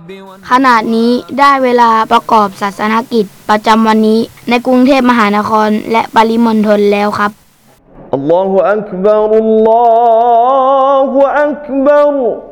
ขณะนี้ได้เวลาประกอบศาสนกิจประจำวันนี้ในกรุงเทพมหานครและปริมณฑลแล้วครับอัลลอฮฺอักบัรอัลลอฮฺอักบัร